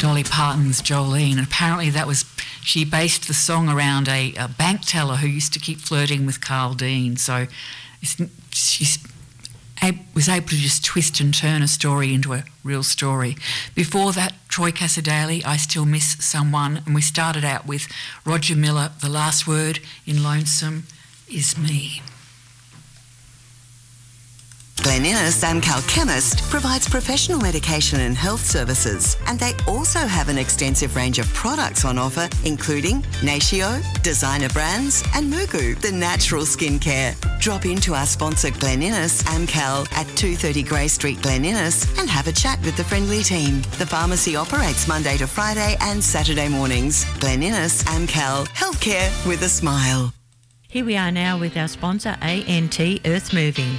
Dolly Parton's Jolene. And apparently she based the song around a bank teller who used to keep flirting with Carl Dean. So she was able to just twist and turn a story into a real story. Before that, Troy Cassar-Daley, I Still Miss Someone. And we started out with Roger Miller, The Last Word in Lonesome Is Me. Glen Innes Amcal Chemist provides professional medication and health services, and they also have an extensive range of products on offer, including Natio, designer brands, and Mugu, the natural skincare. Drop into our sponsor Glen Innes Amcal at 230 Grey Street, Glen Innes, and have a chat with the friendly team. The pharmacy operates Monday to Friday and Saturday mornings. Glen Innes Amcal, healthcare with a smile. Here we are now with our sponsor, ANT Earth Moving.